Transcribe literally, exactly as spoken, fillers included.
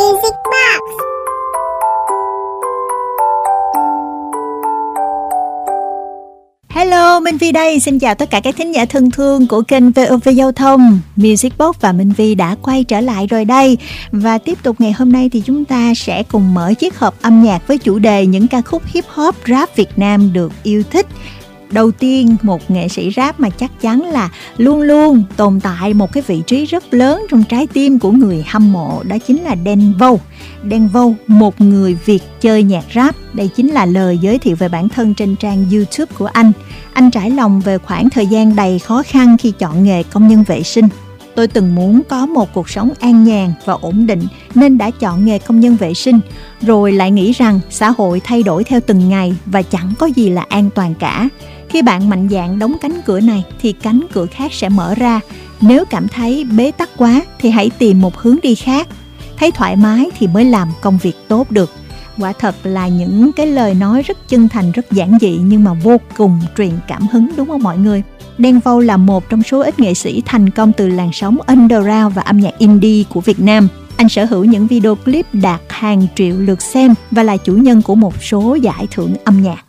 Music Box. Hello, Minh Vi đây. Xin chào tất cả các thính giả thân thương của kênh vê o vê Giao thông. Music Box và Minh Vi đã quay trở lại rồi đây. Và tiếp tục ngày hôm nay thì chúng ta sẽ cùng mở chiếc hộp âm nhạc với chủ đề những ca khúc hip hop rap Việt Nam được yêu thích. Đầu tiên, một nghệ sĩ rap mà chắc chắn là luôn luôn tồn tại một cái vị trí rất lớn trong trái tim của người hâm mộ, đó chính là Đen Vâu. Đen Vâu, một người Việt chơi nhạc rap. Đây chính là lời giới thiệu về bản thân trên trang YouTube của anh. Anh trải lòng về khoảng thời gian đầy khó khăn khi chọn nghề công nhân vệ sinh. Tôi từng muốn có một cuộc sống an nhàn và ổn định nên đã chọn nghề công nhân vệ sinh, rồi lại nghĩ rằng xã hội thay đổi theo từng ngày và chẳng có gì là an toàn cả. Khi bạn mạnh dạn đóng cánh cửa này thì cánh cửa khác sẽ mở ra. Nếu cảm thấy bế tắc quá thì hãy tìm một hướng đi khác. Thấy thoải mái thì mới làm công việc tốt được. Quả thật là những cái lời nói rất chân thành, rất giản dị nhưng mà vô cùng truyền cảm hứng, đúng không mọi người? Đen Vâu là một trong số ít nghệ sĩ thành công từ làn sóng underground và âm nhạc indie của Việt Nam. Anh sở hữu những video clip đạt hàng triệu lượt xem và là chủ nhân của một số giải thưởng âm nhạc.